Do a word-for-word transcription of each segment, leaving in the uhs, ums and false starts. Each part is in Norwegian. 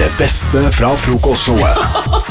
Det beste fra frokostshowet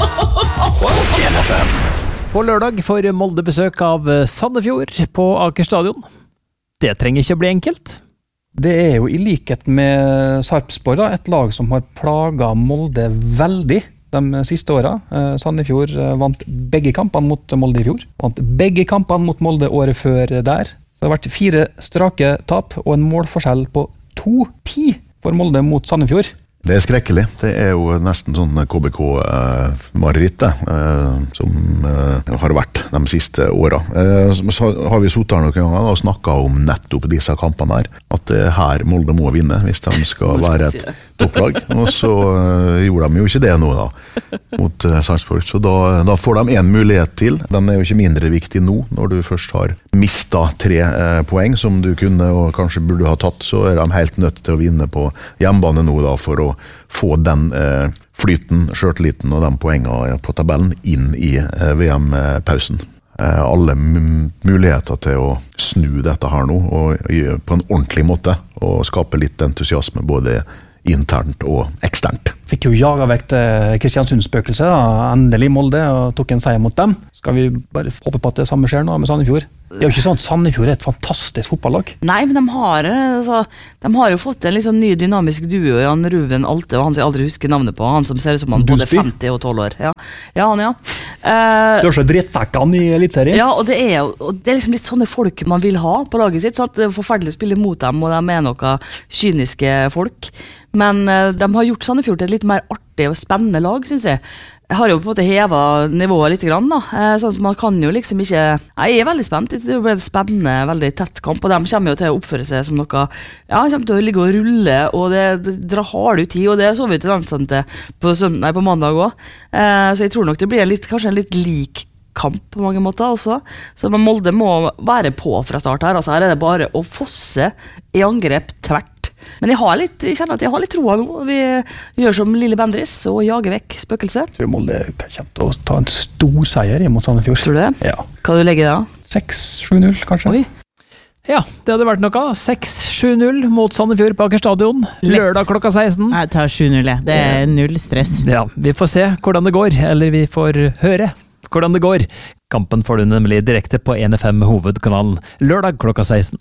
på N F M. På lørdag får Molde besøk av Sandefjord på Aker Stadion. Det trenger ikke bli enkelt. Det er jo i likhet med Sarpsborg da, et lag som har plaget Molde veldig de siste årene. Sandefjord vant begge kampene mot Molde i fjor. Vant begge kampene mot Molde året før der. Så det har vært fire strake tap og en målforskjell på to ti for Molde mot Sandefjord. Det er skrekkelig. Det er jo nesten sånn K B K-mareritt eh, som eh, har vært de siste årene. Eh, så har vi suttet her noen ganger og snakket om nettopp disse kampene her. At det her Molde må vinne hvis de skal være et topplag. Og så eh, gjorde de jo ikke det nå da, mot eh, Sarpsborg. Så da, da får de en mulighet til. Den er jo ikke mindre viktig nå, når du først har mistet tre eh, poeng som du kunne og kanskje burde ha tatt, så er de helt nødt til å vinne på hjemmebane nå da, for å få den eh, flyten, skjørteliten og de poengene på tabellen inn i eh, V M-pausen. Eh, alle m- muligheter til å snu dette her nå, og gjøre på en ordentlig måte, og skape litt entusiasme både internt og eksternt. Fikk jo jaget vekk til Kristiansundsspøkelse, endelig Molde, og tok en seier mot dem. Skal vi bare håpe på at det samme skjer nå med Sandefjord? Det er jo ikke sånn at Sandefjord er et fantastisk fotballag. Nei, men de har, altså, de har jo fått en liksom ny dynamisk duo, Jan Ruben Alte, og han jeg aldri husker navnet på, han som ser ut som han både femti og tolv år. Ja, ja han, ja. Uh, Største drittsekkene i elitserien. Ja, og det er jo og det er liksom litt sånne folk man vil ha på laget sitt, sant? Det er forferdelig å spille mot dem, og de er noen kyniske folk. Men uh, de har gjort Sandefjord til et litt mer artig og spennende lag, synes jeg. Jeg har jo på en måte hevet nivået litt grann, da. Uh, sånn at man kan jo liksom ikke... Jeg er veldig spent. Det blir en spennende, veldig tett kamp, og de kommer jo til å oppføre seg som noe... Ja, de kommer til å ligge og rulle, og det, det drar hard ut tid, og det så vi til den sendte på, søndag, nei, på mandag også. Uh, så jeg tror nok det blir litt, kanskje en litt lik kamp på mange måter også. Så Molde må være på fra start her. Altså her er det bare å fosse i angrep tvert. Men jeg, har litt, jeg kjenner at jeg har litt troa nå. Vi gjør som Lille Bendris og jager vekk spøkelse. Jeg tror Molde kommer til å ta en stor seier mot Sandefjord. Tror du det? Ja. Hva du legger da? seks sju null kanskje. Oi. Ja, det hadde vært noe. seks sju null mot Sandefjord på Aker Stadion. Lørdag klokka seksten. Jeg tar sju null, det er null stress. Ja, vi får se hvordan det går, eller vi får høre hvordan det går. Kampen får du nemlig direkte på N F M hovedkanalen lørdag klokka seksten.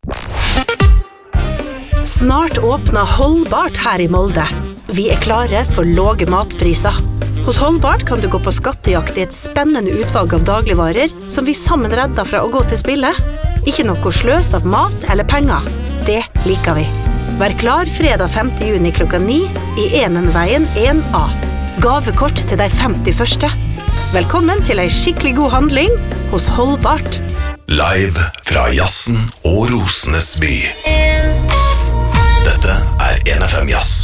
Snart åpner Holdbart her i Molde. Vi er klare for låge matpriser. Hos Holdbart kan du gå på skattejakt i et spennende utvalg av dagligvarer som vi sammen redder fra å gå til spille. Ikke noe sløs av mat eller penger. Det liker vi. Vær klar fredag femte juni klokka ni i Enenveien en A. Gavekort til de femti første. Velkommen til ei skikkelig god handling hos Holdbart. Live fra Jazzen og Rosenes by. Dette er N F M Jazz.